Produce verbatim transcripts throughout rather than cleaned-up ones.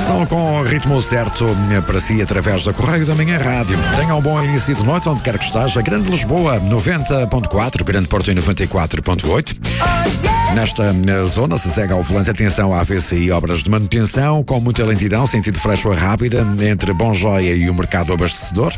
São com o ritmo certo para si através da Correio da Manhã Rádio. Tenha um bom início de noite onde quer que esteja. Grande Lisboa noventa ponto quatro, Grande Porto em noventa e quatro ponto oito. Nesta zona se segue ao volante. Atenção à A V C I, obras de manutenção com muita lentidão, sentido Freixo a Rábida, entre Bom Joia e o mercado abastecedor.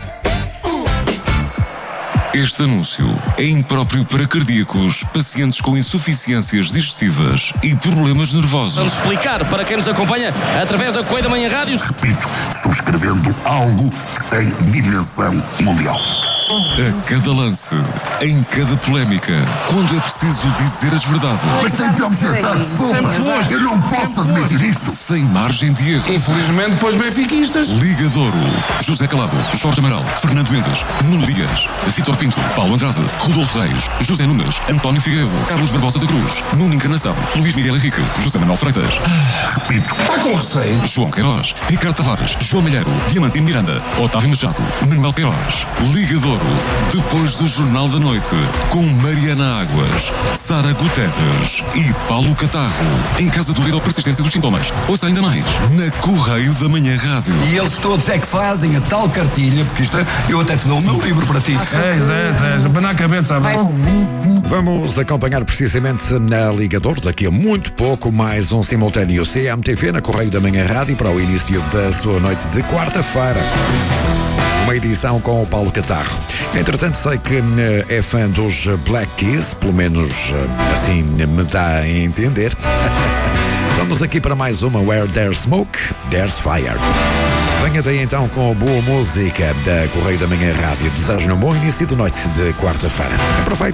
Este anúncio é impróprio para cardíacos, pacientes com insuficiências digestivas e problemas nervosos. Vamos explicar para quem nos acompanha através da Correio da Manhã Rádio. Repito, subscrevendo algo que tem dimensão mundial. A cada lance, em cada polémica, quando é preciso dizer as verdades. Mas tem que objetar, desculpa. Eu não posso admitir isto. Sem margem de erro. Infelizmente, pôs benfiquistas. Liga de Ouro. José Calado, Jorge Amaral, Fernando Mendes, Nuno Dias, Vítor Pinto, Paulo Andrade, Rodolfo Reis, José Nunes, António Figueiredo, Carlos Barbosa da Cruz, Nuno Encarnação, Luís Miguel Henrique, José Manuel Freitas. Repito, Está com receio. João Queiroz, Ricardo Tavares, João Malheiro, Diamantino Miranda, Otávio Machado, Manuel Queiroz. Liga de Ouro. Depois do Jornal da Noite, com Mariana Águas, Sara Guterres e Paulo Catarro. Em caso de dúvida ou persistência dos sintomas, ouça ainda mais na Correio da Manhã Rádio. E eles todos é que fazem a tal cartilha, porque isto é, eu até te dou o meu livro para ti. É, é, é, para na cabeça, vai. Vamos acompanhar precisamente na Ligador, daqui a muito pouco, mais um simultâneo C M T V na Correio da Manhã Rádio para o início da sua noite de quarta-feira. Uma edição com o Paulo Catarro. Entretanto, sei que é fã dos Black Keys, pelo menos assim me dá a entender. Vamos aqui para mais uma Where There's Smoke, There's Fire. Venha daí então com a boa música da Correio da Manhã Rádio. Desejo um bom início de noite de quarta-feira. Aproveite.